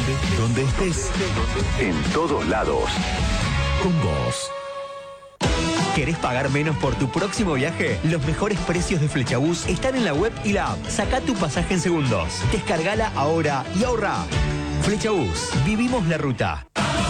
donde estés, en todos lados. Con vos. ¿Querés pagar menos por tu próximo viaje? Los mejores precios de Flechabús están en la web y la app. Sacá tu pasaje en segundos. Descargala ahora y ahorrá. Flechabús. Vivimos la ruta.